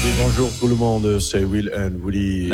Bonjour tout le monde, c'est Will and Woody.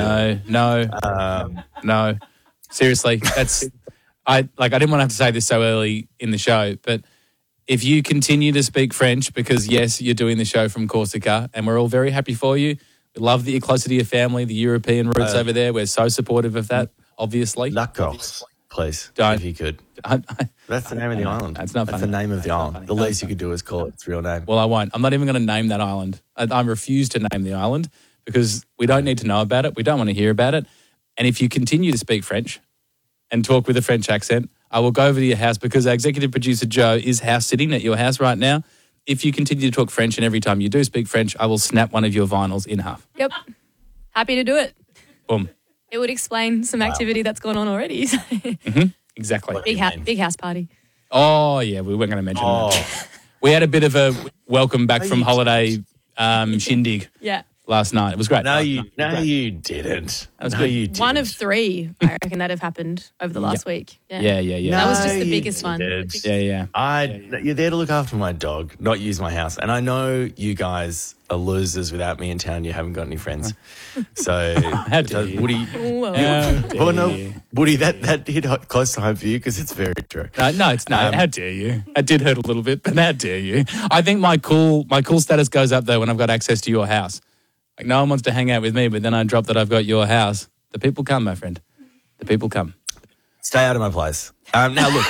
No. Seriously, I didn't want to have to say this so early in the show, but if you continue to speak French, because yes, you're doing the show from Corsica, and we're all very happy for you. We love that you're closer to your family, the European roots over there. We're so supportive of that, obviously. La Corse, please, Don't. if you could. That's the name of the island. That's not funny. That's the name of the island. The least you could do is call it its real name. Well, I won't. I'm not even going to name that island. I refuse to name the island because we don't need to know about it. We don't want to hear about it. And if you continue to speak French and talk with a French accent, I will go over to your house because our executive producer, Joe, is house sitting at your house right now. If you continue to talk French and every time you do speak French, I will snap one of your vinyls in half. Yep. Happy to do it. Boom. It would explain some activity that's gone on already. Exactly. Big house party. Oh, yeah, we weren't going to mention that. We had a bit of a welcome back from holiday shindig Yeah. last night. It was great. No, you didn't. That was No, good. you didn't. One of 3, I reckon, that have happened over the last week. Yeah. That was just the you biggest one. didn't. Yeah. You're there to look after my dog, not use my house. And I know you guys are losers without me in town. You haven't got any friends. So, How dare you. Woody, Woody, that hit close to home for you because it's very true. No, it's not. How dare you? It did hurt a little bit, but how dare you? I think my cool status goes up though when I've got access to your house. Like no one wants to hang out with me, but then I drop that I've got your house. The people come, my friend. The people come. Stay out of my place. Now, look,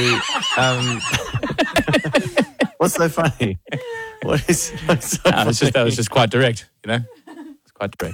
what's so funny? What's so funny? That was just quite direct, you know? It's quite direct.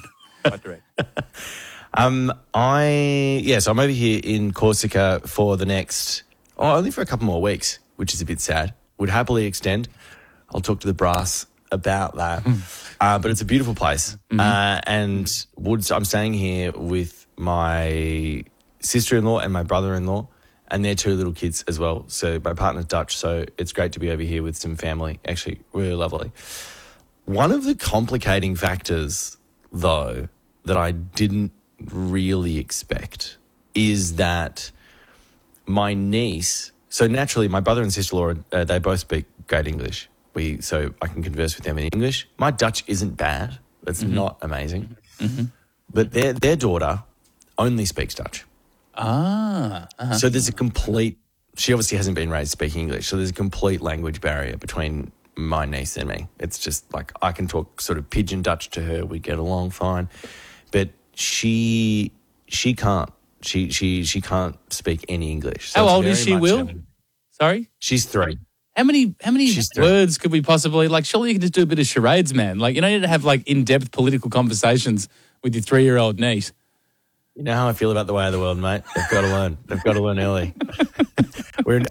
So I'm over here in Corsica for the next, only for a couple more weeks, which is a bit sad. Would happily extend. I'll talk to the brass about that. But it's a beautiful place. And I'm staying here with my sister-in-law and my brother-in-law and their 2 little kids as well. So my partner's Dutch, so it's great to be over here with some family. Actually, really lovely. One of the complicating factors, though, that I didn't really expect is that my niece, so naturally my brother and sister-in-law, they both speak great English. So I can converse with them in English. My Dutch isn't bad. It's not amazing. But their daughter only speaks Dutch. So there's she obviously hasn't been raised speaking English, so there's a complete language barrier between my niece and me. It's just like I can talk sort of pidgin Dutch to her. We get along fine. But she can't. She can't speak any English. So How old is she, Will? Sorry? She's 3. How many words could we possibly, surely you could just do a bit of charades, man. You don't need to have, in-depth political conversations with your 3-year-old niece. You know how I feel about the way of the world, mate. They've got to learn. They've got to learn early.